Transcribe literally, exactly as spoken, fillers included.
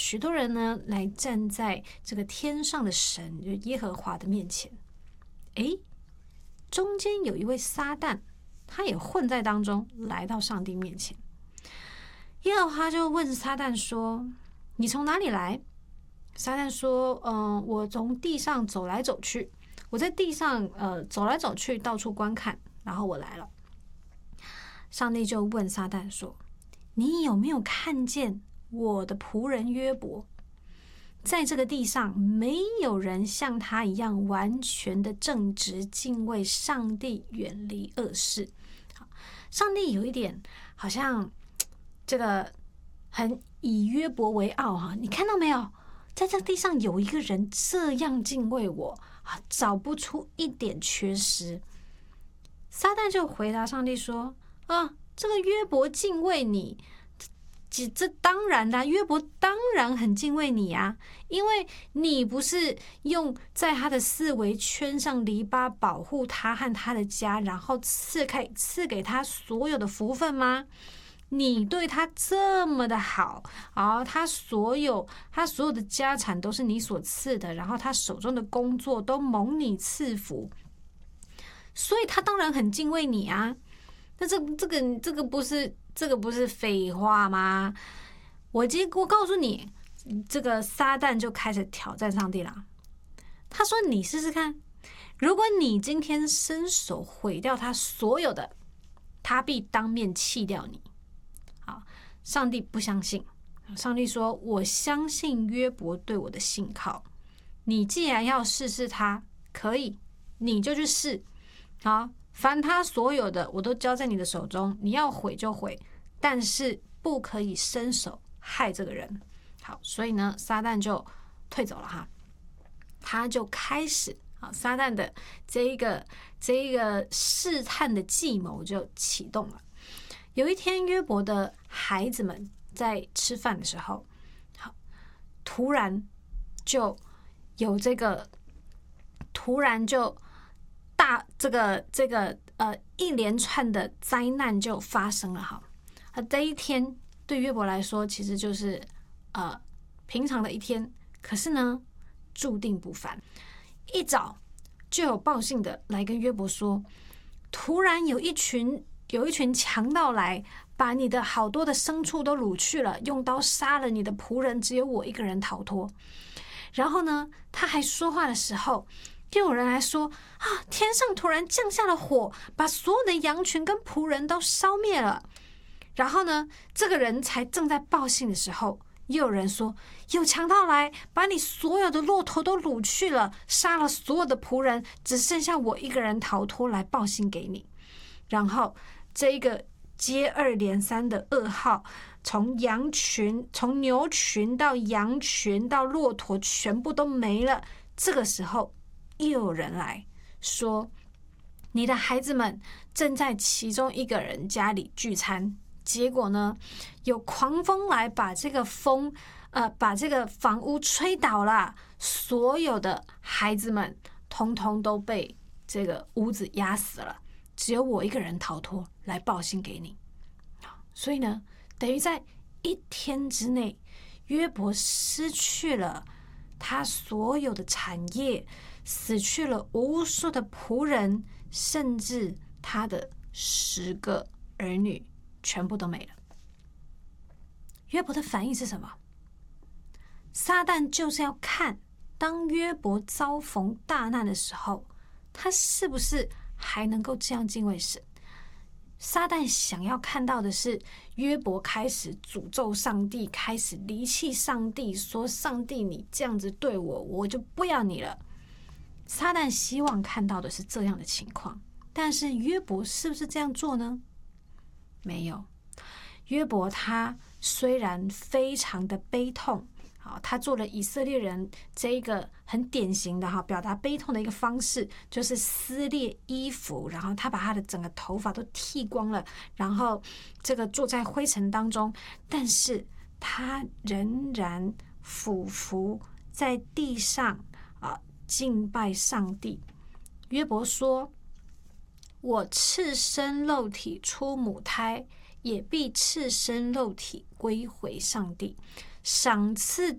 许多人呢来站在这个天上的神，就耶和华的面前。诶，中间有一位撒旦，他也混在当中，来到上帝面前。耶和华就问撒旦说：“你从哪里来？”撒旦说：“嗯，我从地上走来走去，我在地上呃走来走去，到处观看，然后我来了。”上帝就问撒旦说：“你有没有看见我的仆人约伯？在这个地上没有人像他一样完全的正直，敬畏上帝，远离恶事。”上帝有一点好像这个很以约伯为傲哈，你看到没有？在这地上有一个人这样敬畏我啊，找不出一点缺失。撒旦就回答上帝说：“啊，这个约伯敬畏你。”这这当然啦，约伯当然很敬畏你啊，因为你不是用在他的四围圈上篱笆保护他和他的家，然后赐开赐给他所有的福分吗？你对他这么的好啊，他所有他所有的家产都是你所赐的，然后他手中的工作都蒙你赐福，所以他当然很敬畏你啊。那这这个这个不是这个不是废话吗？我结果告诉你，这个撒旦就开始挑战上帝了。他说：“你试试看，如果你今天伸手毁掉他所有的，他必当面弃掉你。”好，上帝不相信。上帝说：“我相信约伯对我的信靠。你既然要试试他，可以，你就去试。好。凡他所有的，我都交在你的手中，你要毁就毁，但是不可以伸手害这个人。”好，所以呢，撒旦就退走了哈，他就开始啊，撒旦的这一个这一个试探的计谋就启动了。有一天，约伯的孩子们在吃饭的时候，好，突然就有这个，突然就。大这个这个呃一连串的灾难就发生了哈，啊这一天对约伯来说其实就是呃平常的一天，可是呢注定不凡。一早就有报信的来跟约伯说，突然有一群有一群强盗来，把你的好多的牲畜都掳去了，用刀杀了你的仆人，只有我一个人逃脱。然后呢，他还说话的时候。又有人来说啊，天上突然降下了火，把所有的羊群跟仆人都烧灭了。然后呢，这个人才正在报信的时候，又有人说有强盗来，把你所有的骆驼都掳去了，杀了所有的仆人，只剩下我一个人逃脱来报信给你。然后这一个接二连三的噩耗，从羊群、从牛群到羊群到骆驼，全部都没了。这个时候。又有人来说，你的孩子们正在其中一个人家里聚餐，结果呢，有狂风来把这个风，呃，把这个房屋吹倒了，所有的孩子们通通都被这个屋子压死了，只有我一个人逃脱来报信给你。所以呢，等于在一天之内，约伯失去了他所有的产业。死去了无数的仆人，甚至他的十个儿女全部都没了。约伯的反应是什么？撒旦就是要看，当约伯遭逢大难的时候，他是不是还能够这样敬畏神？撒旦想要看到的是约伯开始诅咒上帝，开始离弃上帝，说上帝你这样子对我，我就不要你了。撒旦希望看到的是这样的情况，但是约伯是不是这样做呢？没有。约伯他虽然非常的悲痛，好，他做了以色列人这一个很典型的哈表达悲痛的一个方式，就是撕裂衣服，然后他把他的整个头发都剃光了，然后这个坐在灰尘当中，但是他仍然俯伏在地上啊。敬拜上帝。约伯说，我赤身肉体出母胎，也必赤身肉体归回上帝。赏赐